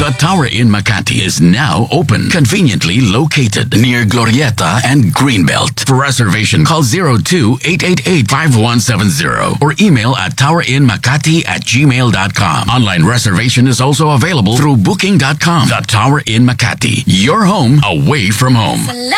The Tower in Makati is now open, conveniently located near Glorieta and Greenbelt. For reservation, call 02-888-5170 or email at towerinmakati@gmail.com. Online reservation is also available through booking.com. The Tower in Makati, your home away from home.